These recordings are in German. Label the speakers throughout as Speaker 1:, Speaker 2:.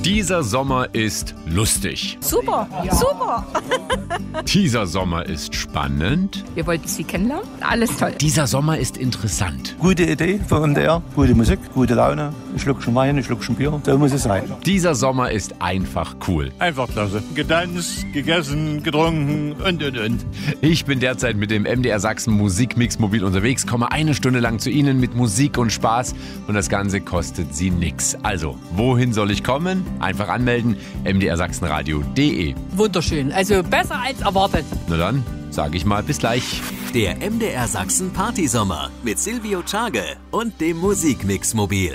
Speaker 1: Dieser Sommer ist lustig.
Speaker 2: Super, super.
Speaker 1: Dieser Sommer ist spannend.
Speaker 2: Wir wollten Sie kennenlernen. Alles toll.
Speaker 1: Dieser Sommer ist interessant.
Speaker 3: Gute Idee für MDR, gute Musik, gute Laune, ein Schluckchen Wein, ein Schluckchen Bier, so muss es sein.
Speaker 1: Dieser Sommer ist einfach cool.
Speaker 4: Einfach klasse. Getanzt, gegessen, getrunken und.
Speaker 1: Ich bin derzeit mit dem MDR Sachsen Musikmix mobil unterwegs, komme eine Stunde lang zu Ihnen mit Musik und Spaß und das Ganze kostet Sie nix. Also, wohin soll ich kommen? Einfach anmelden, mdrsachsenradio.de.
Speaker 2: Wunderschön. Also besser als erwartet.
Speaker 1: Na dann, sage ich mal bis gleich.
Speaker 5: Der MDR Sachsen Partysommer mit Silvio Tschage und dem Musikmix mobil.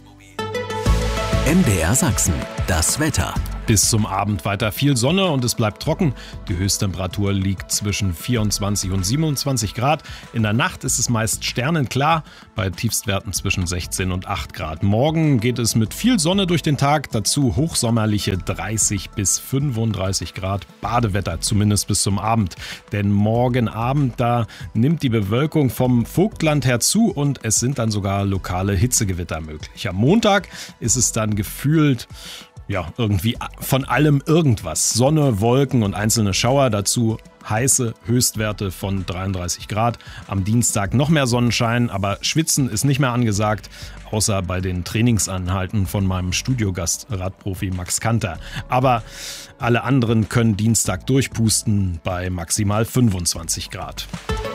Speaker 5: MDR Sachsen, das Wetter.
Speaker 6: Bis zum Abend weiter viel Sonne und es bleibt trocken. Die Höchsttemperatur liegt zwischen 24 und 27 Grad. In der Nacht ist es meist sternenklar, bei Tiefstwerten zwischen 16 und 8 Grad. Morgen geht es mit viel Sonne durch den Tag, dazu hochsommerliche 30 bis 35 Grad. Badewetter zumindest bis zum Abend. Denn morgen Abend, da nimmt die Bewölkung vom Vogtland her zu und es sind dann sogar lokale Hitzegewitter möglich. Am Montag ist es dann gefühlt irgendwie von allem irgendwas. Sonne, Wolken und einzelne Schauer, dazu heiße Höchstwerte von 33 Grad. Am Dienstag noch mehr Sonnenschein, aber Schwitzen ist nicht mehr angesagt, außer bei den Trainingsanhalten von meinem Studiogast, Radprofi Max Kanter. Aber alle anderen können Dienstag durchpusten bei maximal 25 Grad.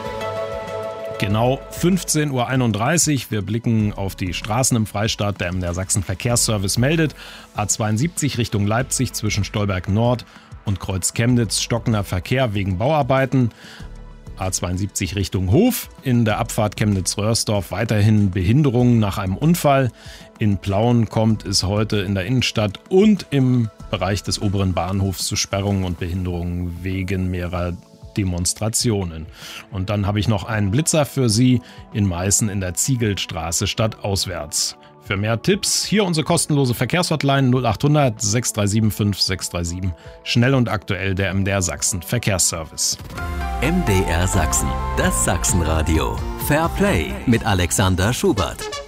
Speaker 6: Genau 15.31 Uhr. Wir blicken auf die Straßen im Freistaat. Der MDR Sachsen Verkehrsservice meldet: A72 Richtung Leipzig zwischen Stolberg Nord und Kreuz Chemnitz stockender Verkehr wegen Bauarbeiten. A72 Richtung Hof. In der Abfahrt Chemnitz-Röhrsdorf weiterhin Behinderungen nach einem Unfall. In Plauen kommt es heute in der Innenstadt und im Bereich des oberen Bahnhofs zu Sperrungen und Behinderungen wegen mehrerer Demonstrationen. Und dann habe ich noch einen Blitzer für Sie in Meißen in der Ziegelstraße stadtauswärts. Für mehr Tipps hier unsere kostenlose Verkehrshotline 0800 637 5637. Schnell und aktuell der MDR Sachsen Verkehrsservice.
Speaker 5: MDR Sachsen, das Sachsenradio. Fair Play mit Alexander Schubert.